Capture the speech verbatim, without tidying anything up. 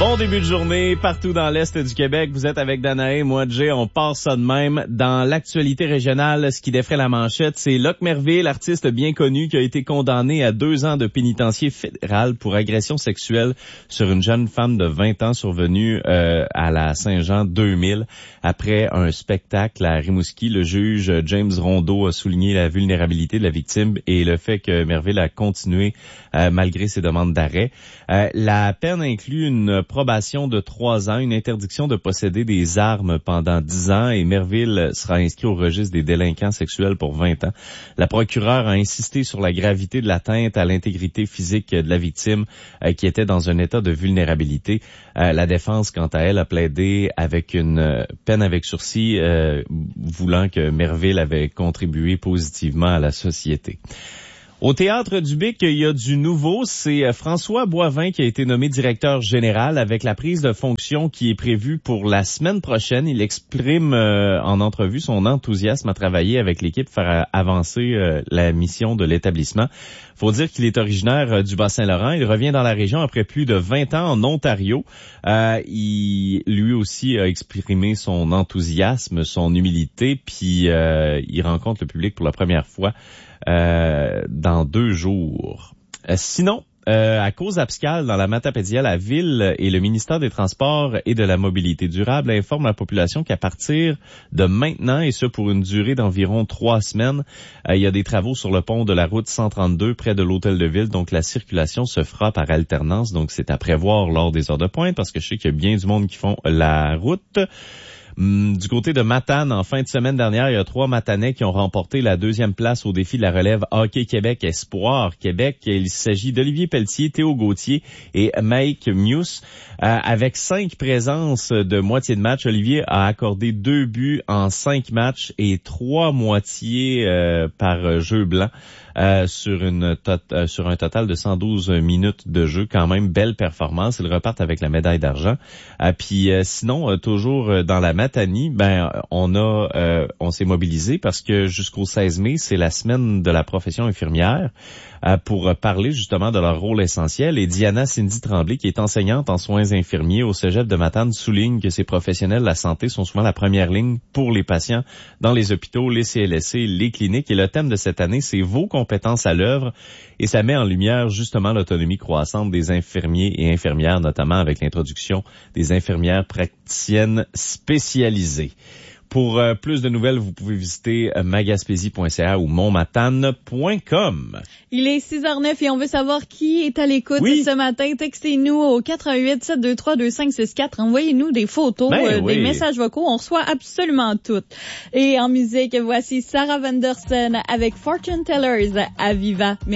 Bon début de journée partout dans l'Est du Québec. Vous êtes avec Danae, moi Jay, on part ça de même. Dans l'actualité régionale, ce qui défraie la manchette, c'est Locke Merville, l'artiste bien connu qui a été condamné à deux ans de pénitencier fédéral pour agression sexuelle sur une jeune femme de vingt ans survenue euh, à la Saint-Jean deux mille. Après un spectacle à Rimouski, le juge James Rondeau a souligné la vulnérabilité de la victime et le fait que Merville a continué euh, malgré ses demandes d'arrêt. Euh, la peine inclut une probation de trois ans, une interdiction de posséder des armes pendant dix ans et Merville sera inscrit au registre des délinquants sexuels pour vingt ans. La procureure a insisté sur la gravité de l'atteinte à l'intégrité physique de la victime euh, qui était dans un état de vulnérabilité. Euh, la défense, quant à elle, a plaidé avec une euh, peine avec sursis, euh, voulant que Merville avait contribué positivement à la société. Au Théâtre du Bic, il y a du nouveau. C'est François Boivin qui a été nommé directeur général avec la prise de fonction qui est prévue pour la semaine prochaine. Il exprime euh, en entrevue son enthousiasme à travailler avec l'équipe pour faire avancer euh, la mission de l'établissement. Faut dire qu'il est originaire euh, du Bas-Saint-Laurent. Il revient dans la région après plus de vingt ans en Ontario. Euh, il, lui aussi, a exprimé son enthousiasme, son humilité, puis euh, il rencontre le public pour la première fois Euh, dans deux jours. Euh, sinon, euh, à cause abscale dans la Matapédia, la Ville et le ministère des Transports et de la Mobilité durable informent la population qu'à partir de maintenant, et ce pour une durée d'environ trois semaines, euh, il y a des travaux sur le pont de la route cent trente-deux près de l'Hôtel de Ville. Donc, la circulation se fera par alternance. Donc, c'est à prévoir lors des heures de pointe parce que je sais qu'il y a bien du monde qui font la route. Du côté de Matane, en fin de semaine dernière, il y a trois Matanais qui ont remporté la deuxième place au défi de la relève Hockey Québec Espoir Québec. Il s'agit d'Olivier Pelletier, Théo Gauthier et Mike Muse. Euh, avec cinq présences de moitié de match, Olivier a accordé deux buts en cinq matchs et trois moitiés euh, par jeu blanc. Euh, sur une tot- euh, sur un total de cent douze minutes de jeu, quand même belle performance. Ils repartent avec la médaille d'argent. Euh, puis euh, sinon, euh, toujours euh, dans la Matanie, ben on a euh, on s'est mobilisé parce que jusqu'au seize mai, c'est la semaine de la profession infirmière euh, pour parler justement de leur rôle essentiel. Et Diana Cindy Tremblay, qui est enseignante en soins infirmiers au Cégep de Matane, souligne que ces professionnels de la santé sont souvent la première ligne pour les patients dans les hôpitaux, les C L S C, les cliniques. Et le thème de cette année, c'est vos compétences à l'œuvre, et ça met en lumière justement l'autonomie croissante des infirmiers et infirmières, notamment avec l'introduction des infirmières praticiennes spécialisées. Pour euh, plus de nouvelles, vous pouvez visiter euh, magaspésie point c a ou montmatane point com. Il est six heures zéro neuf et on veut savoir qui est à l'écoute oui. ce matin. Textez-nous au quatre un huit, sept deux trois, deux cinq six quatre. Envoyez-nous des photos, ben, euh, oui. des messages vocaux. On reçoit absolument toutes. Et en musique, voici Sarah Vanderson avec Fortune Tellers à Viva.